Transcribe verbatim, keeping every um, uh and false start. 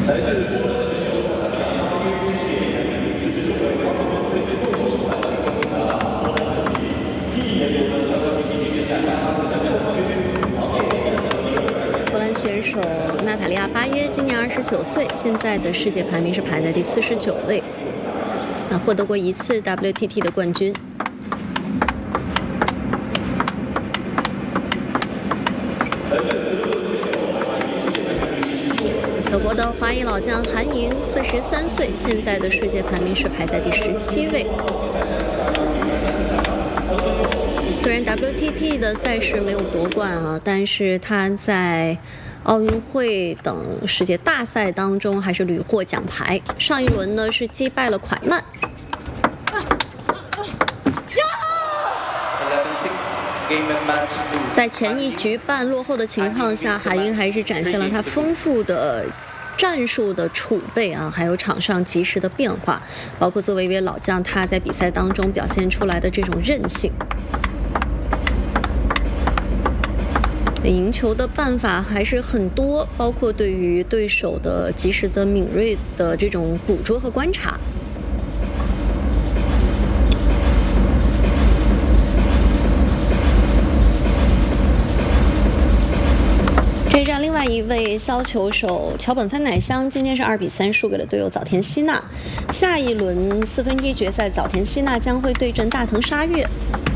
波兰选手娜塔莉亚·巴约今年二十九岁，现在的世界排名是排在第四十九位。那获得过一次 W T T 的冠军。德国的华裔老将韩莹，四十三岁，现在的世界排名是排在第十七位。虽然 W T T 的赛事没有夺冠啊，但是他在奥运会等世界大赛当中还是屡获奖牌。上一轮呢是击败了蒯曼。在前一局半落后的情况下，韩莹还是展现了她丰富的战术的储备啊，还有场上及时的变化，包括作为一位老将，她在比赛当中表现出来的这种韧性。赢球的办法还是很多，包括对于对手的及时的敏锐的这种捕捉和观察。这一战，另外一位削球手桥本帆乃香今天是二比三输给了队友早田希娜。下一轮四分之一决赛，早田希娜将会对阵大藤沙月。